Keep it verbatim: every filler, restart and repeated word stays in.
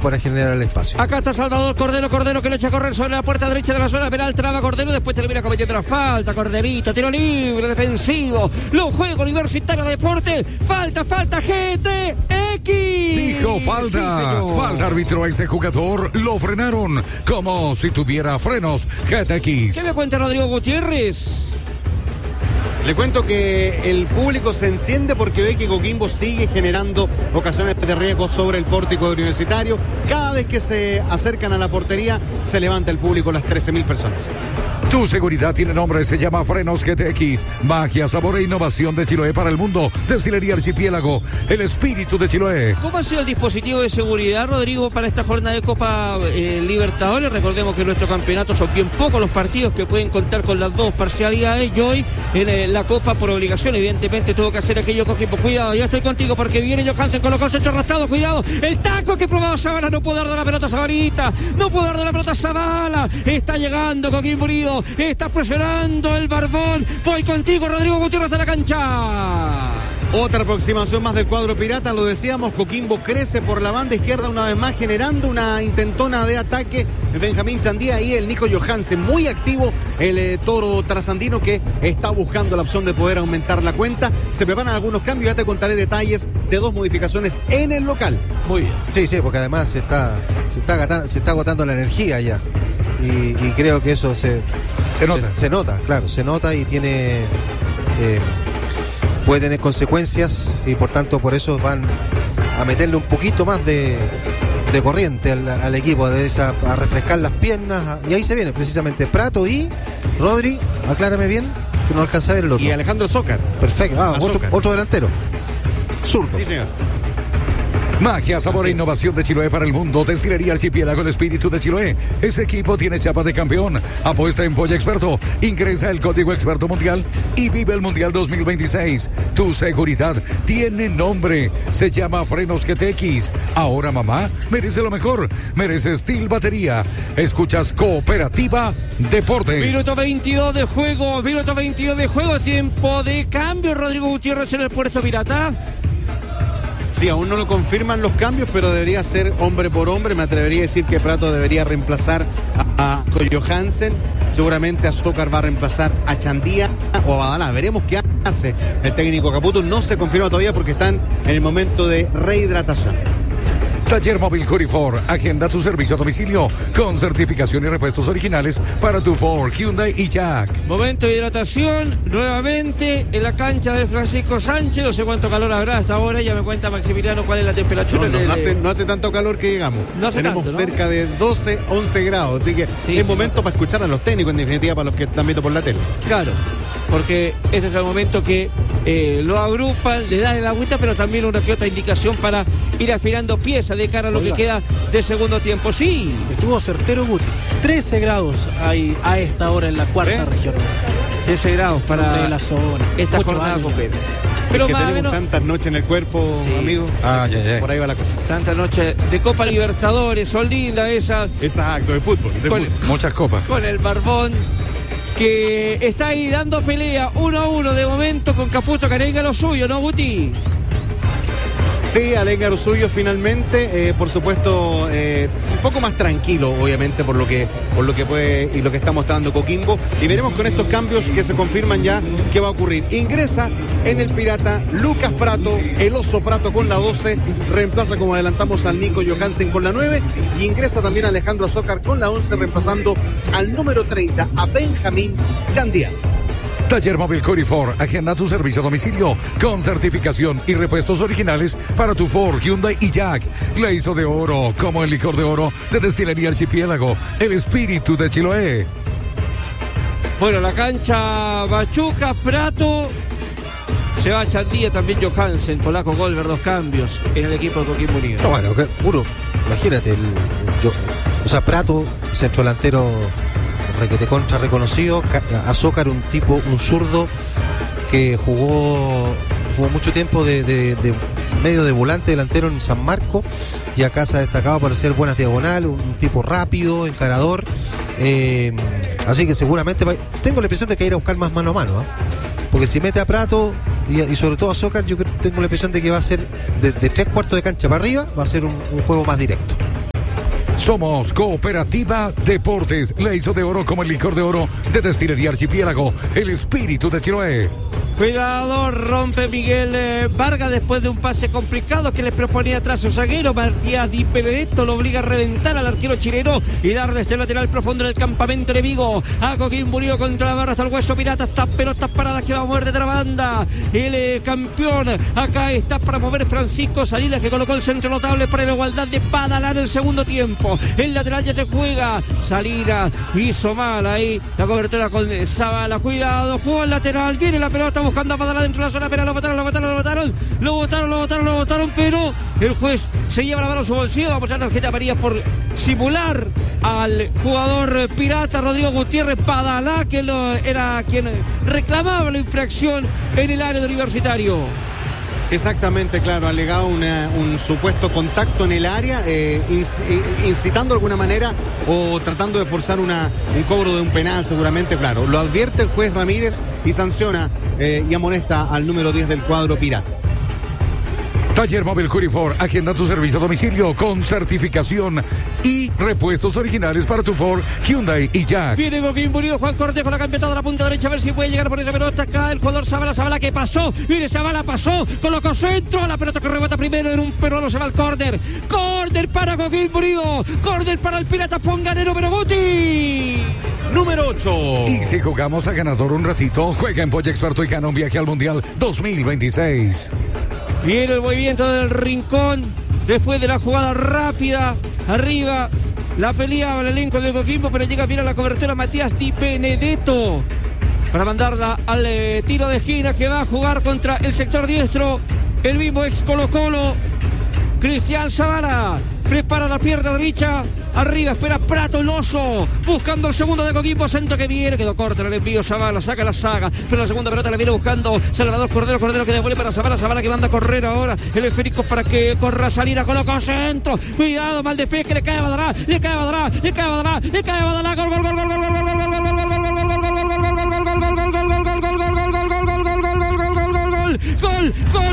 para generar el espacio. Acá está Salvador Cordero, Cordero que lo echa a correr sobre la puerta derecha de la zona penal, traba Cordero, después termina cometiendo la falta, Corderito, tiro libre, defensivo, lo juega Universitario de Deportes, falta, falta, G T X. Dijo falta, sí, falta árbitro a ese jugador, lo frenaron como si tuviera frenos G T X. ¿Qué me cuenta Rodrigo Gutiérrez? Le cuento que el público se enciende porque ve que Coquimbo sigue generando ocasiones de riesgo sobre el pórtico Universitario. Cada vez que se acercan a la portería, se levanta el público, las trece mil personas. Tu seguridad tiene nombre, se llama Frenos G T X. Magia, sabor e innovación de Chiloé para el mundo. Destilería Archipiélago, el espíritu de Chiloé. ¿Cómo ha sido el dispositivo de seguridad, Rodrigo, para esta jornada de Copa eh, Libertadores? Recordemos que en nuestro campeonato son bien pocos los partidos que pueden contar con las dos parcialidades. Y hoy en eh, la Copa, por obligación, evidentemente tuvo que hacer aquello Coquimbo. Cuidado, yo estoy contigo porque viene Johansen con los conceptos arrastrados. Cuidado, el taco que probaba Zavala. No puede dar de la pelota a Zabalita. No puede dar de la pelota a Zavala. Está llegando Coquimbo Unido. Está presionando el Barbón. Voy contigo, Rodrigo Gutiérrez, a la cancha. Otra aproximación más del cuadro pirata, lo decíamos, Coquimbo crece por la banda izquierda una vez más, generando una intentona de ataque. Benjamín Chandía y el Nico Johansen, muy activo el eh, toro trasandino que está buscando la opción de poder aumentar la cuenta. Se preparan algunos cambios, ya te contaré detalles de dos modificaciones en el local. Muy bien. Sí, sí, porque además se está, se está, agotando, se está agotando la energía ya. Y, y creo que eso se, se nota. Se, se nota, claro, se nota y tiene... Eh, puede tener consecuencias y por tanto por eso van a meterle un poquito más de, de corriente al, al equipo, de esa, a refrescar las piernas, a, y ahí se viene precisamente Prato y Rodri, aclárame bien, que no alcanza a ver el otro. Y Alejandro Zócar. Perfecto, ah, otro, otro delantero. Zurdo. Sí, señor. Magia, sabor e innovación de Chiloé para el mundo. Destilería Archipiélago, el espíritu de Chiloé. Ese equipo tiene chapa de campeón. Apuesta en Polla Experto. Ingresa el código Experto Mundial y vive el Mundial dos mil veintiséis. Tu seguridad tiene nombre. Se llama Frenos G T X. Ahora mamá merece lo mejor. Merece Steel Batería. Escuchas Cooperativa Deportes. Minuto veintidós de juego. Minuto veintidós de juego. Tiempo de cambio. Rodrigo Gutiérrez en el Puerto Pirata. Sí, aún no lo confirman los cambios, pero debería ser hombre por hombre. Me atrevería a decir que Prato debería reemplazar a, a Johansen. Seguramente Azócar va a reemplazar a Chandía o a Badalá. Veremos qué hace el técnico Caputo. No se confirma todavía porque están en el momento de rehidratación. Taller Móvil Curifor, agenda tu servicio a domicilio con certificación y repuestos originales para tu Ford, Hyundai y Jack. Momento de hidratación, nuevamente en la cancha de Francisco Sánchez. No sé cuánto calor habrá hasta ahora, ya me cuenta Maximiliano cuál es la temperatura. No, no, de, no, hace, no hace tanto calor que llegamos. No hace Tenemos tanto, ¿no? cerca de doce, once grados, así que sí, es sí. momento para escuchar a los técnicos, en definitiva, para los que están viendo por la tele. Claro, porque ese es el momento que eh, lo agrupan, le dan el agüita, pero también una que otra indicación para ir afinando piezas de cara a lo Oiga. que queda de segundo tiempo. Sí. Estuvo certero Guti. trece grados hay a esta hora en la cuarta ¿Eh? región. trece grados para de la zona. esta Mucho jornada ánimo. completa. Pero Pero es que más o tenemos menos tantas noches en el cuerpo, Sí. amigo. Ah, ya, ya. Por ahí va la cosa. tanta noche de Copa Libertadores, son lindas esas. Exacto, de fútbol. De Con- fútbol. Muchas copas. Con el Barbón que está ahí dando pelea uno a uno de momento con Caputo, que arenga lo suyo, ¿no, Guti? Sí, Alenga Suyo finalmente, eh, por supuesto, eh, un poco más tranquilo, obviamente, por lo que por lo que puede y lo que está mostrando Coquimbo. Y veremos con estos cambios que se confirman ya qué va a ocurrir. Ingresa en el Pirata Lucas Prato, el Oso Prato con la doce, reemplaza, como adelantamos, al Nico Johansen con la nueve, y ingresa también Alejandro Azócar con la once, reemplazando al número treinta, a Benjamín Chandía. Taller Móvil Curifor, agenda tu servicio a domicilio con certificación y repuestos originales para tu Ford, Hyundai y Jack. La hizo de oro, como el licor de oro de Destilería Archipiélago, el espíritu de Chiloé. Bueno, la cancha Bachuca, Prato, se va Chandía, también Johansen, Polaco Golver, dos cambios en el equipo de Coquimbo Unido. No, bueno, que- puro, imagínate, el, yo, o sea, Prato, centro delantero requete contra reconocido, Ca- Azócar, un tipo, un zurdo que jugó jugó mucho tiempo de, de- de medio de volante delantero en San Marco, y acá se ha destacado por hacer buenas diagonales, un, un tipo rápido, encarador, eh, así que seguramente va- tengo la impresión de que va a ir a buscar más mano a mano, ¿ah? Porque si mete a Prato y, y sobre todo a Azócar, yo creo- tengo la impresión de que va a ser de, de tres cuartos de cancha para arriba, va a ser un, un juego más directo. Somos Cooperativa Deportes. Le hizo de oro como el licor de oro de Destilería Archipiélago. El espíritu de Chiloé. Cuidado, rompe Miguel eh, Vargas después de un pase complicado que les proponía atrás su zaguero. Matías Di Benedetto lo obliga a reventar al arquero chileno y darle este lateral profundo en el campamento de Vigo. A Coquimbo Unido contra la barra hasta el hueso pirata. Estas pelotas paradas que va a mover de la banda. El eh, campeón acá está para mover Francisco Salinas, que colocó el centro notable para la igualdad de Padalá en el segundo tiempo. El lateral ya se juega. Salinas hizo mal ahí la cobertura con Zavala. Cuidado, jugó el lateral. Viene la pelota buscando a Padalá dentro de la zona penal. Lo botaron, lo botaron, lo botaron. Lo botaron, lo botaron, lo botaron. Pero el juez se lleva la mano a su bolsillo. Va a mostrar tarjeta amarilla por simular al jugador pirata Rodrigo Gutiérrez Padalá, que lo, era quien reclamaba la infracción en el área de Universitario. Exactamente, claro, alegado una, un supuesto contacto en el área, eh, incitando de alguna manera o tratando de forzar una, un cobro de un penal seguramente, claro. Lo advierte el juez Ramírez y sanciona eh, y amonesta al número diez del cuadro pirata. Taller Móvil Curifor, agenda tu servicio a domicilio con certificación y repuestos originales para tu Ford, Hyundai y Jack. Viene Coquimbo Unido, Juan Cortés con la campeonato de la punta derecha, a ver si puede llegar por esa pelota. Acá el jugador Zavala, Zavala que pasó, viene Zavala, pasó, colocó centro, la pelota que rebota primero en un peruano, se va al córner. Córner para Coquimbo Unido, córner para el pirata Ponganero Beroguti. Número ocho. Y si jugamos a ganador un ratito, juega en Polla Experto y gana un viaje al Mundial dos mil veintiséis. Viene el movimiento del Rincón después de la jugada rápida. Arriba la pelea al elenco de Coquimbo, pero llega bien a la cobertura Matías Di Benedetto para mandarla al eh, tiro de esquina, que va a jugar contra el sector diestro. El mismo ex Colo Colo, Cristian Zavala. Prepara la pierna derecha. Arriba espera Prato el oso. Buscando el segundo de Coquimbo. Centro que viene. Quedó corto en el envío. Zavala saca la saga. Pero la segunda pelota la viene buscando Salvador Cordero. Cordero que devuelve para Zavala. Zavala que manda a correr ahora. El esférico para que corra Salina. Colocó centro. Cuidado. Mal despeje. Le cae a Badalá. Le cae a Badalá. Le cae a Badalá. Le cae a Badalá. Gol, gol, gol, gol, gol.